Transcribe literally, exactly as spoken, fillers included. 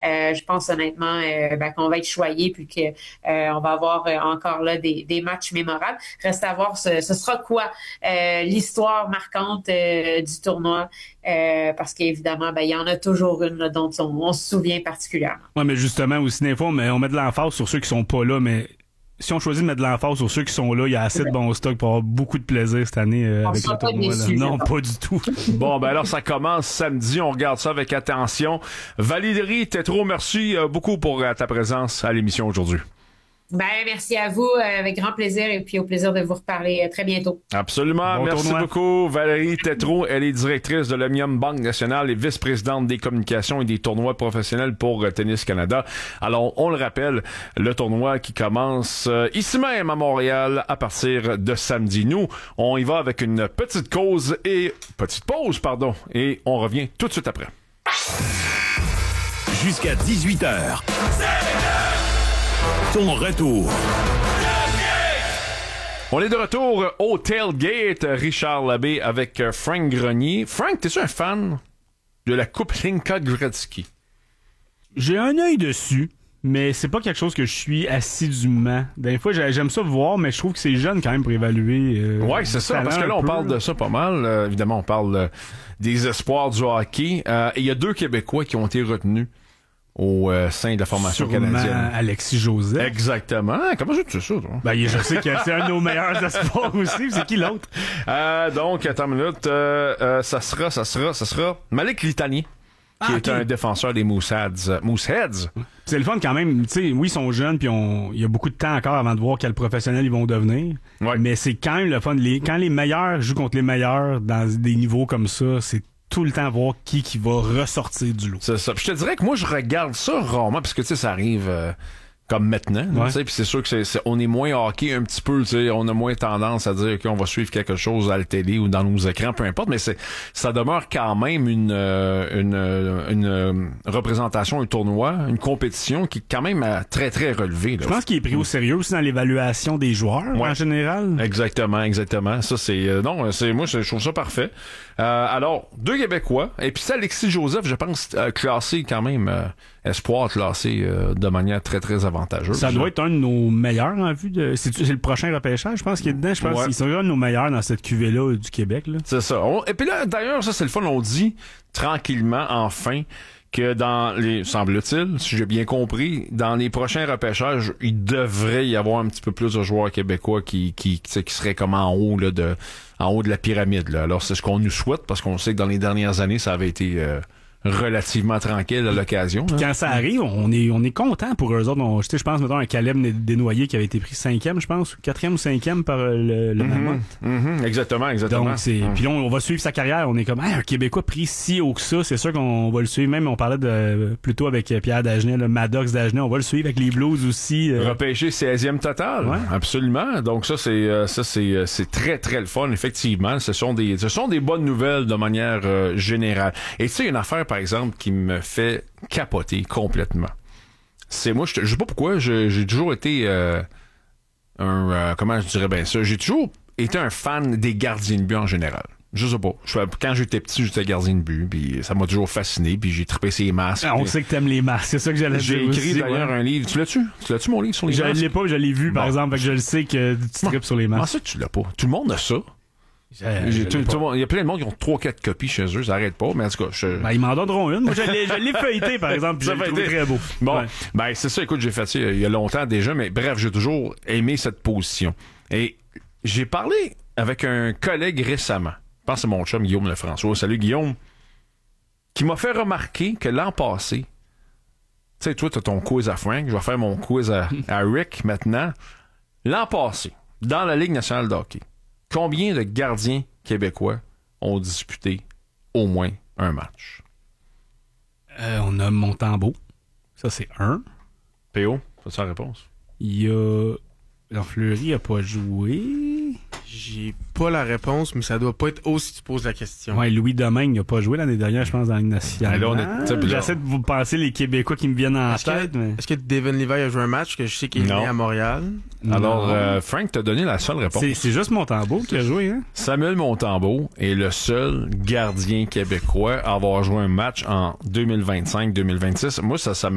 Euh, je pense honnêtement euh, ben, qu'on va être choyé puis que euh, on va avoir euh, encore là des, des matchs mémorables. Reste à voir ce, ce sera quoi euh, l'histoire marquante euh, du tournoi euh, parce qu'évidemment ben il y en a toujours une là, dont on, on se souvient particulièrement. Ouais, mais justement aussi des fois on met, on met de l'emphase sur ceux qui sont pas là, mais si on choisit de mettre de l'emphase sur ceux qui sont là, il y a assez de bons stocks pour avoir beaucoup de plaisir cette année euh, avec le tournoi. Là. Non, pas du tout. Bon, ben alors ça commence samedi, on regarde ça avec attention. Valérie Tétrault, merci euh, beaucoup pour euh, ta présence à l'émission aujourd'hui. Ben, merci à vous, euh, avec grand plaisir et puis au plaisir de vous reparler euh, très bientôt. Absolument. Bon merci tournoi. Beaucoup. Valérie Tétrault, elle est directrice de l'Omnium Banque Nationale et vice-présidente des communications et des tournois professionnels pour euh, Tennis Canada. Alors, on le rappelle, le tournoi qui commence euh, ici même à Montréal à partir de samedi. Nous, on y va avec une petite cause et petite pause, pardon, et on revient tout de suite après. Jusqu'à dix-huit heures. Ton retour. On est de retour au Tailgate, Richard Labbé avec Frank Grenier. Frank, t'es-tu un fan de la Coupe Hlinka Gretzky? J'ai un œil dessus, mais c'est pas quelque chose que je suis assidûment. Des fois, j'aime ça voir, mais je trouve que c'est jeune quand même pour évaluer. Euh, ouais, c'est ça, parce que là, on peu. parle de ça pas mal. Euh, évidemment, on parle euh, des espoirs du hockey. Euh, et il y a deux Québécois qui ont été retenus au euh, sein de la formation Sûrement canadienne. Alexis Joseph. Exactement. Comment je sais ça, toi? Ben, je sais que c'est un de nos meilleurs espoirs aussi. C'est qui l'autre? Euh, donc, attends une minute. Euh, euh, ça sera, ça sera, ça sera Malik Litani, qui ah, est okay. un défenseur des Mooseheads. Mooseheads. C'est le fun quand même. Tu sais, oui, ils sont jeunes, puis on, il y a beaucoup de temps encore avant de voir quel professionnel ils vont devenir. Ouais. Mais c'est quand même le fun. Les, quand les meilleurs jouent contre les meilleurs dans des niveaux comme ça, c'est tout le temps voir qui qui va ressortir du lot. C'est ça. Puis je te dirais que moi, je regarde ça rarement, parce que, tu sais, ça arrive euh, comme maintenant. Ouais. Tu sais, puis c'est sûr que c'est, c'est, on est moins hockey un petit peu, tu sais, on a moins tendance à dire qu'on va suivre quelque chose à la télé ou dans nos écrans, peu importe, mais c'est, ça demeure quand même une, euh, une, euh, une euh, représentation, un tournoi, une compétition qui est quand même euh, très, très relevée. Là. Je pense qu'il est pris au sérieux aussi dans l'évaluation des joueurs, ouais. en général. Exactement, exactement. Ça, c'est, euh, non, c'est, moi, je trouve ça parfait. Euh, alors, deux Québécois, et puis c'est Alexis Joseph, je pense, euh, classé quand même, euh, espoir classé euh, de manière très, très avantageuse. Ça doit être un de nos meilleurs en vue de... C'est, c'est le prochain repêchage, je pense, qu'il est dedans. Je pense ouais. qu'ils sont un de nos meilleurs dans cette cuvée-là du Québec. Là. C'est ça. On, et puis là, d'ailleurs, ça, c'est le fun, on dit tranquillement, enfin, que dans les, semble-t-il, si j'ai bien compris, dans les prochains repêchages, il devrait y avoir un petit peu plus de joueurs québécois qui, qui, qui, qui seraient comme en haut, là, de, en haut de la pyramide, là. Alors, c'est ce qu'on nous souhaite, parce qu'on sait que dans les dernières années, ça avait été, euh, relativement tranquille à l'occasion. Puis quand ça arrive, on est on est content pour eux autres. On, je pense, mettons, un Caleb Desnoyers qui avait été pris cinquième, je pense, ou quatrième ou cinquième par le, le mm-hmm, Mammoth. Mm-hmm, exactement, exactement. Donc, c'est, mm. Puis là, on, on va suivre sa carrière. On est comme, hey, un Québécois pris si haut que ça, c'est sûr qu'on va le suivre. Même, on parlait de plutôt avec Pierre Dagenet, le Maddox Dagenet, on va le suivre avec les Blues aussi. Euh... Repêché seizième total. Ouais. Absolument. Donc ça, c'est ça c'est c'est très, très le fun, effectivement. Ce sont des ce sont des bonnes nouvelles de manière euh, générale. Et tu sais, une affaire, par exemple, qui me fait capoter complètement. C'est moi, je, je sais pas pourquoi, je, j'ai toujours été euh, un, euh, comment je dirais bien ça, j'ai toujours été un fan des gardiens de but en général. Je sais pas. Je, quand j'étais petit, j'étais gardien de but, puis ça m'a toujours fasciné, puis j'ai trippé ces masques. Ah, on sait que t'aimes les masques, c'est ça que j'allais dire. J'ai écrit aussi, d'ailleurs ouais. un livre. Tu l'as-tu? Tu l'as-tu mon livre sur les je masques? Je l'ai pas, je l'ai vu, bon. par exemple, fait que je le sais que tu trippes sur les masques. Ah, ça, tu l'as pas. Tout le monde a ça. J'ai, j'ai, tout, tout, il y a plein de monde qui ont trois quatre copies chez eux, ça arrête pas, mais en tout cas, je... Ben, ils m'en donneront une. Moi, je l'ai, je l'ai feuilleté, par exemple, puis je l'ai trouvé très beau. Bon, ouais. ben, c'est ça, écoute, j'ai fait ça il y a longtemps déjà, mais bref, j'ai toujours aimé cette position. Et j'ai parlé avec un collègue récemment, je pense que c'est mon chum Guillaume Lefrançois, salut Guillaume, qui m'a fait remarquer que l'an passé, tu sais, toi, t'as ton quiz à Frank, je vais faire mon quiz à, à Rick maintenant. L'an passé, dans la Ligue nationale de hockey, combien de gardiens québécois ont disputé au moins un match? Euh, on a Montembeault. Ça, c'est un. P O, c'est ça la réponse? Il y a... Jean Fleury a pas joué. J'ai pas la réponse, mais ça doit pas être haut si tu poses la question. Ouais, Louis Domingue n'a pas joué l'année dernière, je pense, dans la Ligue nationale. Là, on est... J'essaie de vous penser les Québécois qui me viennent en est-ce tête. Que, mais... Est-ce que Devin Levi a joué un match que je sais qu'il est né à Montréal? Alors, euh, Frank t'a donné la seule réponse. C'est, c'est juste Montembeault qui a joué, hein? Samuel Montembeault est le seul gardien québécois à avoir joué un match en deux mille vingt-cinq deux mille vingt-six. Moi, ça, ça